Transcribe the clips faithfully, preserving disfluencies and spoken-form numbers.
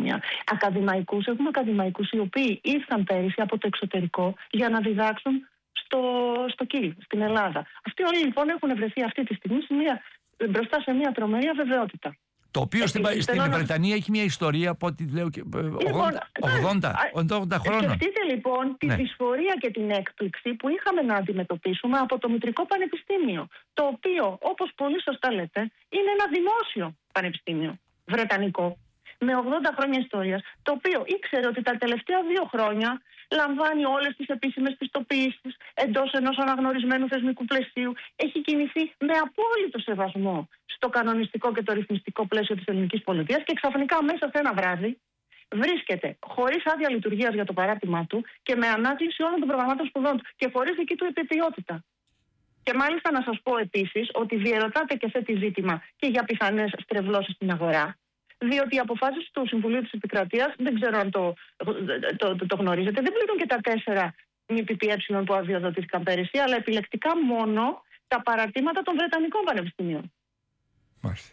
πανεπιστήμια. Ακαδημαϊκούς, έχουμε ακαδημαϊκούς οι οποίοι ήρθαν πέρυσι από το εξωτερικό για να διδάξουν στο, στο ΚΙΛ, στην Ελλάδα. Αυτοί όλοι λοιπόν έχουν βρεθεί αυτή τη στιγμή σε μια, μπροστά σε μια τρομερή αβεβαιότητα. Το οποίο στην, στην Βρετανία έχει μια ιστορία από ό,τι λέω ογδόντα χρόνων. Σκεφτείτε λοιπόν τη ναι. δυσφορία και την έκπληξη που είχαμε να αντιμετωπίσουμε από το Μητρικό Πανεπιστήμιο, το οποίο, όπως πολύ σωστά λέτε, είναι ένα δημόσιο πανεπιστήμιο βρετανικό με ογδόντα χρόνια ιστορίας, το οποίο ήξερε ότι τα τελευταία δύο χρόνια λαμβάνει όλες τις επίσημες πιστοποιήσεις εντός ενός αναγνωρισμένου θεσμικού πλαισίου, έχει κινηθεί με απόλυτο σεβασμό στο κανονιστικό και το ρυθμιστικό πλαίσιο της ελληνικής πολιτείας και ξαφνικά μέσα σε ένα βράδυ βρίσκεται χωρίς άδεια λειτουργίας για το παράρτημά του και με ανάκληση όλων των προγραμμάτων σπουδών του και χωρίς δική του επιποιότητα. Και μάλιστα να σας πω επίσης ότι διερωτάται και θέτει ζήτημα και για πιθανές στρεβλώσεις στην αγορά. Διότι οι αποφάσεις του Συμβουλίου της Επικρατείας, δεν ξέρω αν το, το, το, το γνωρίζετε, δεν πλήττουν και τα τέσσερα ΜΠΠΕ που αδειοδοτήθηκαν πέρυσι, αλλά επιλεκτικά μόνο τα παραρτήματα των Βρετανικών Πανεπιστημίων. Μάλιστα.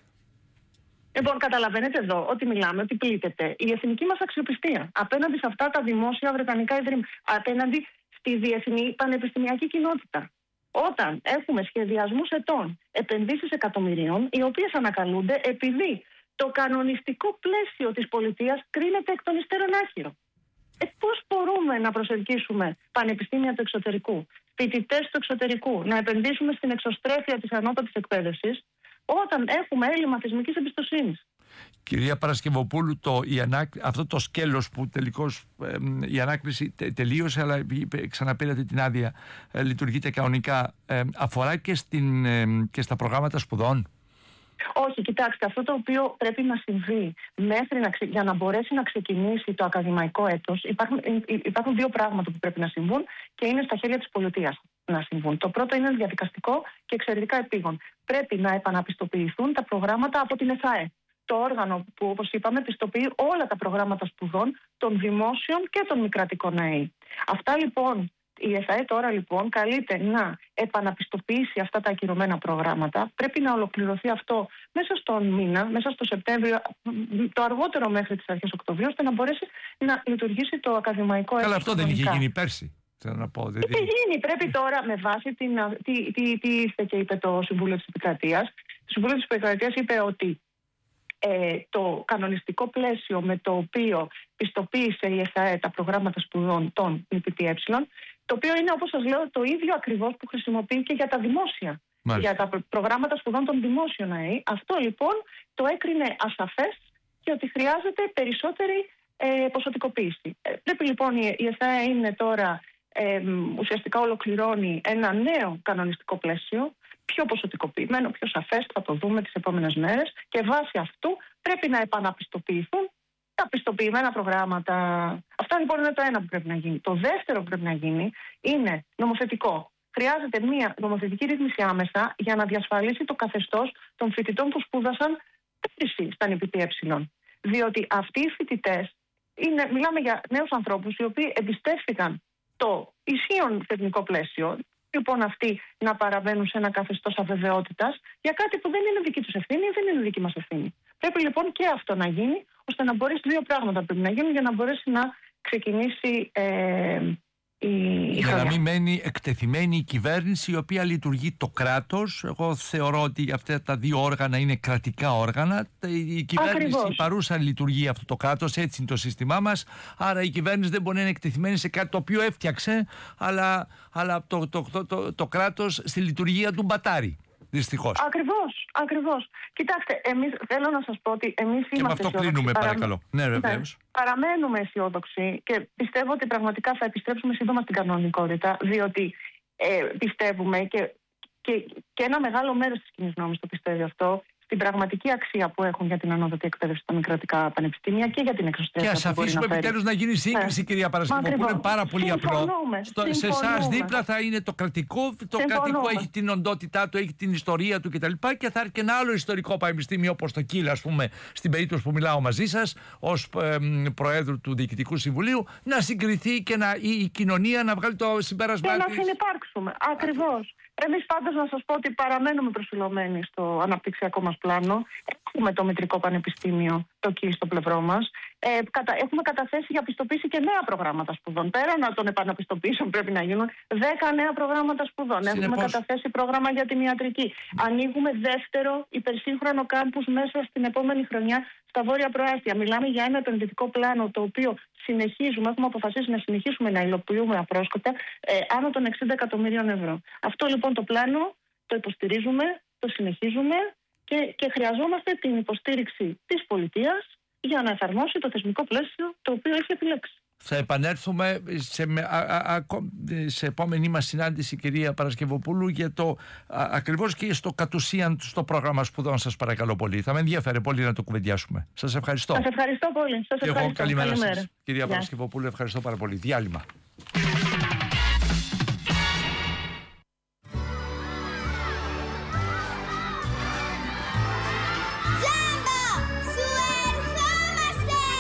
Λοιπόν, καταλαβαίνετε εδώ ότι μιλάμε, ότι πλήττεται η εθνική μας αξιοπιστία απέναντι σε αυτά τα δημόσια βρετανικά ιδρύματα, απέναντι στη διεθνή πανεπιστημιακή κοινότητα. Όταν έχουμε σχεδιασμούς ετών, επενδύσεις εκατομμυρίων, οι οποίες ανακαλούνται επειδή το κανονιστικό πλαίσιο της πολιτείας κρίνεται εκ των υστέρων άχυρο. Ε, πώς μπορούμε να προσελκύσουμε πανεπιστήμια του εξωτερικού, φοιτητές του εξωτερικού, να επενδύσουμε στην εξωστρέφεια της ανώτατης εκπαίδευσης, όταν έχουμε έλλειμμα θεσμικής εμπιστοσύνης? Κυρία Παρασκευοπούλου, το, η ανάκ, αυτό το σκέλος που τελικώς ε, η ανάκριση τε, τελείωσε, αλλά ξαναπήρατε την άδεια, ε, λειτουργείται κανονικά, ε, αφορά και, στην, ε, και στα προγράμματα σπουδών? Όχι, κοιτάξτε, αυτό το οποίο πρέπει να συμβεί μέχρι να ξε... για να μπορέσει να ξεκινήσει το ακαδημαϊκό έτος, υπάρχουν, υπάρχουν δύο πράγματα που πρέπει να συμβούν και είναι στα χέρια της πολιτείας να συμβούν. Το πρώτο είναι διαδικαστικό και εξαιρετικά επίγον. Πρέπει να επαναπιστοποιηθούν τα προγράμματα από την ΕΘΑΕ. Το όργανο που, όπως είπαμε, πιστοποιεί όλα τα προγράμματα σπουδών των δημόσιων και των μη κρατικών ΑΕΗ. Αυτά λοιπόν. Η ΕΘΑΕ τώρα λοιπόν καλείται να επαναπιστοποιήσει αυτά τα ακυρωμένα προγράμματα. Πρέπει να ολοκληρωθεί αυτό μέσα στον μήνα, μέσα στο Σεπτέμβριο, το αργότερο μέχρι τις αρχές Οκτωβρίου, ώστε να μπορέσει να λειτουργήσει το ακαδημαϊκό έτος. Καλά, αυτό δεν είχε γίνει πέρσι. Να πω, δηλαδή. Είχε γίνει. Πρέπει τώρα με βάση την, τι, τι, τι ήρθε και είπε το Συμβούλιο της Επικρατείας. Το Συμβούλιο της Επικρατείας είπε ότι Ε, το κανονιστικό πλαίσιο με το οποίο πιστοποίησε η ΕΘΑΕ τα προγράμματα σπουδών των ΜΠΠΕ, το οποίο είναι, όπως σας λέω, το ίδιο ακριβώς που χρησιμοποιεί και για τα δημόσια, Μάλιστα. για τα προγράμματα σπουδών των δημόσιων ΑΕΗ. Αυτό λοιπόν το έκρινε ασαφές και ότι χρειάζεται περισσότερη ε, ποσοτικοποίηση. Ε, πρέπει λοιπόν η, η ΕΘΑΕ είναι τώρα ε, ουσιαστικά ολοκληρώνει ένα νέο κανονιστικό πλαίσιο, πιο ποσοτικοποιημένο, πιο σαφές, θα το δούμε τις επόμενες μέρες, και βάσει αυτού πρέπει να επαναπιστοποιηθούν τα πιστοποιημένα προγράμματα. Αυτά λοιπόν είναι το ένα που πρέπει να γίνει. Το δεύτερο που πρέπει να γίνει είναι νομοθετικό. Χρειάζεται μια νομοθετική ρύθμιση άμεσα για να διασφαλίσει το καθεστώς των φοιτητών που σπούδασαν πέρυσι στα ΜΠΠΕ. Διότι αυτοί οι φοιτητές, μιλάμε για νέους ανθρώπους οι οποίοι εμπιστεύτηκαν το ισχύον θεσμικό πλαίσιο. Λοιπόν, αυτοί να παραβαίνουν σε ένα καθεστώς αβεβαιότητας για κάτι που δεν είναι δική τους ευθύνη ή δεν είναι δική μας ευθύνη. Πρέπει λοιπόν και αυτό να γίνει, ώστε να μπορέσει, δύο πράγματα πρέπει να γίνουν για να μπορέσει να ξεκινήσει ε, η, η για χρονιά. Να μην μένει εκτεθειμένη η κυβέρνηση, η οποία λειτουργεί το κράτος. Εγώ θεωρώ ότι αυτά τα δύο όργανα είναι κρατικά όργανα. Η κυβέρνηση, Ακριβώς. η παρούσα λειτουργεί αυτό το κράτος, έτσι είναι το σύστημά μας. Άρα η κυβέρνηση δεν μπορεί να είναι εκτεθειμένη σε κάτι το οποίο έφτιαξε, αλλά, αλλά το, το, το, το, το κράτος στη λειτουργία του μπατάρει. Δυστυχώς. Ακριβώς, ακριβώς. Κοιτάξτε, εμείς, θέλω να σας πω ότι εμείς και είμαστε με αυτό κλείνουμε, Παρα... παρακαλώ. Ναι, βεβαίως. Ναι, παραμένουμε αισιόδοξοι και πιστεύω ότι πραγματικά θα επιστρέψουμε σύντομα στην κανονικότητα, διότι ε, πιστεύουμε και, και, και ένα μεγάλο μέρος της κοινής νόμης το πιστεύει αυτό, στην πραγματική αξία που έχουν για την ανώτατη εκπαίδευση στα μη κρατικά πανεπιστήμια και για την εξωστρέφεια. Και ας αφήσουμε επιτέλους να γίνει σύγκριση, ναι. Κυρία Παρασκευοπούλου, είναι πάρα πολύ συμφωνούμε, απλό. Στο, σε εσάς δίπλα θα είναι το κρατικό, το κρατικό έχει την οντότητά του, έχει την ιστορία του κτλ. Και θα έρθει και ένα άλλο ιστορικό πανεπιστήμιο, όπως το ΚΙΛ, ας πούμε, στην περίπτωση που μιλάω μαζί σας, ως ε, Προέδρου του Διοικητικού Συμβουλίου, να συγκριθεί και να, η, η κοινωνία να βγάλει το συμπέρασμά της. Και να συνυπάρξουμε. Ακριβώς. Εμείς πάντως να σας πω ότι παραμένουμε προσιλωμένοι στο αναπτυξιακό μας πλάνο. έχουμε το Μητρικό Πανεπιστήμιο, το ΚΙ στο πλευρό μας. Ε, κατα, έχουμε καταθέσει για πιστοποίηση και νέα προγράμματα σπουδών. Πέραν των επαναπιστοποίησεων πρέπει να γίνουν δέκα νέα προγράμματα σπουδών. Συνεπώς. Έχουμε καταθέσει πρόγραμμα για την ιατρική. Ανοίγουμε δεύτερο υπερσύγχρονο κάμπους μέσα στην επόμενη χρονιά στα Βόρεια Προάστια. Μιλάμε για ένα επενδυτικό πλάνο το οποίο συνεχίζουμε, έχουμε αποφασίσει να συνεχίσουμε να υλοποιούμε απρόσκοπτα ε, άνω των εξήντα εκατομμυρίων ευρώ. Αυτό λοιπόν το πλάνο το υποστηρίζουμε, το συνεχίζουμε και, και χρειαζόμαστε την υποστήριξη της πολιτείας για να εφαρμόσει το θεσμικό πλαίσιο το οποίο έχει επιλέξει. Θα επανέλθουμε σε, α, α, σε επόμενη μας συνάντηση, κυρία Παρασκευοπούλου, για το α, ακριβώς και στο κατ' ουσίαν στο πρόγραμμα σπουδών, σας παρακαλώ πολύ. Θα με ενδιαφέρει πολύ να το κουβεντιάσουμε. Σας ευχαριστώ. Σας ευχαριστώ πολύ. Σας και ευχαριστώ. εγώ καλημέρα, καλημέρα σας. Κυρία Παρασκευοπούλου, ευχαριστώ πάρα πολύ. Διάλειμμα.